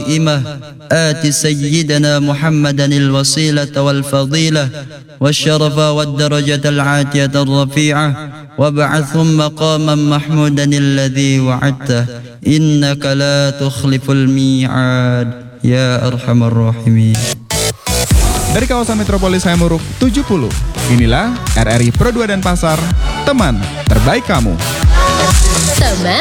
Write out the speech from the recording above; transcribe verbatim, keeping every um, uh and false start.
آت سيدنا محمدا الوسيلة والفضيلة والشرف والدرجة العاتية الرفيعة وابعثهم مقاما محمودا الذي وعدته إنك لا تخلف الميعاد يا أرحم الراحمين. Dari kawasan metropolis Hayamuruk tujuh puluh, inilah R R I Pro dua Denpasar, teman terbaik kamu. Teman